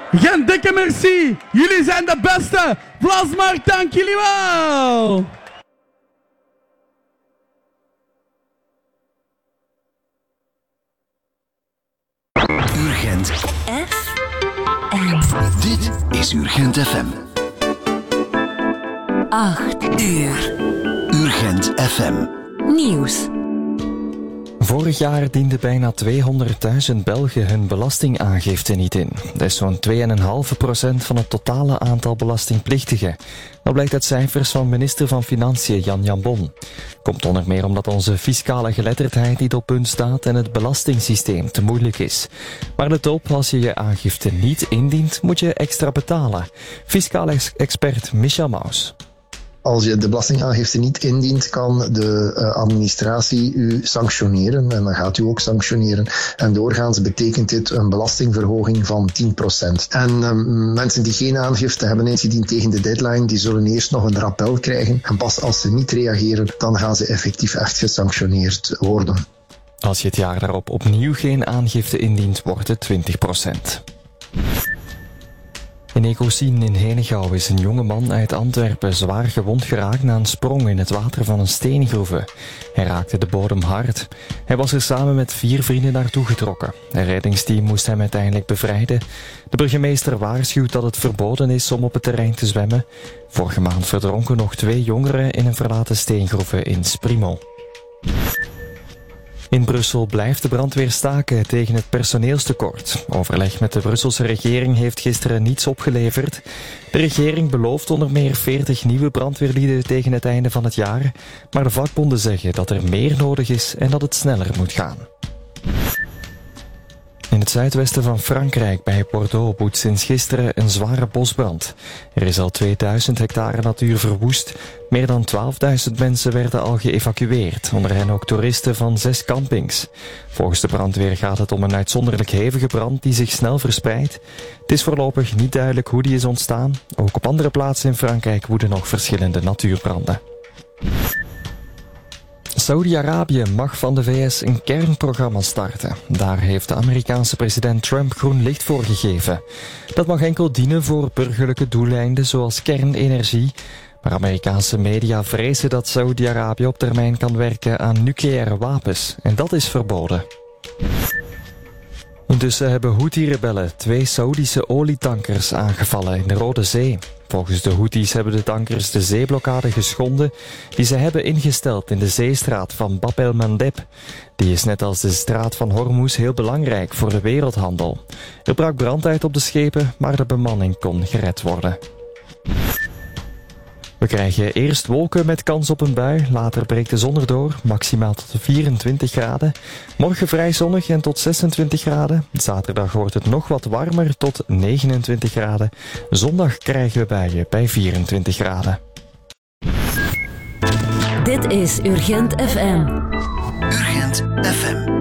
Gent, dikke merci. Jullie zijn de beste. Vlasmarkt, dank jullie wel. Urgent FM. Dit is Urgent FM. 8 uur. Urgent FM. Nieuws. Vorig jaar dienden bijna 200.000 Belgen hun belastingaangifte niet in. Dat is zo'n 2,5% van het totale aantal belastingplichtigen. Dat blijkt uit cijfers van minister van Financiën Jan Jambon. Komt onder meer omdat onze fiscale geletterdheid niet op punt staat en het belastingssysteem te moeilijk is. Maar let op, als je je aangifte niet indient, moet je extra betalen. Fiscaal expert Micha Maus. Als je de belastingaangifte niet indient, kan de administratie u sanctioneren. En dan gaat u ook sanctioneren. En doorgaans betekent dit een belastingverhoging van 10%. En mensen die geen aangifte hebben ingediend tegen de deadline, die zullen eerst nog een rappel krijgen. En pas als ze niet reageren, dan gaan ze effectief echt gesanctioneerd worden. Als je het jaar daarop opnieuw geen aangifte indient, wordt het 20%. In Ecosien in Henegouw is een jonge man uit Antwerpen zwaar gewond geraakt na een sprong in het water van een steengroeve. Hij raakte de bodem hard. Hij was er samen met 4 vrienden naartoe getrokken. Een reddingsteam moest hem uiteindelijk bevrijden. De burgemeester waarschuwt dat het verboden is om op het terrein te zwemmen. Vorige maand verdronken nog 2 jongeren in een verlaten steengroeve in Sprimo. In Brussel blijft de brandweer staken tegen het personeelstekort. Overleg met de Brusselse regering heeft gisteren niets opgeleverd. De regering belooft onder meer 40 nieuwe brandweerlieden tegen het einde van het jaar. Maar de vakbonden zeggen dat er meer nodig is en dat het sneller moet gaan. In het zuidwesten van Frankrijk, bij Bordeaux, woedt sinds gisteren een zware bosbrand. Er is al 2000 hectare natuur verwoest. Meer dan 12.000 mensen werden al geëvacueerd, onder hen ook toeristen van 6 campings. Volgens de brandweer gaat het om een uitzonderlijk hevige brand die zich snel verspreidt. Het is voorlopig niet duidelijk hoe die is ontstaan. Ook op andere plaatsen in Frankrijk woeden nog verschillende natuurbranden. Saudi-Arabië mag van de VS een kernprogramma starten. Daar heeft de Amerikaanse president Trump groen licht voor gegeven. Dat mag enkel dienen voor burgerlijke doeleinden zoals kernenergie. Maar Amerikaanse media vrezen dat Saudi-Arabië op termijn kan werken aan nucleaire wapens. En dat is verboden. Intussen hebben Houthi-rebellen 2 Saoedische olietankers aangevallen in de Rode Zee. Volgens de Houthis hebben de tankers de zeeblokkade geschonden die ze hebben ingesteld in de zeestraat van Bab el-Mandeb. Die is net als de straat van Hormuz heel belangrijk voor de wereldhandel. Er brak brand uit op de schepen, maar de bemanning kon gered worden. We krijgen eerst wolken met kans op een bui, later breekt de zon erdoor, maximaal tot 24 graden. Morgen vrij zonnig en tot 26 graden. Zaterdag wordt het nog wat warmer tot 29 graden. Zondag krijgen we buien bij 24 graden. Dit is Urgent FM. Urgent FM.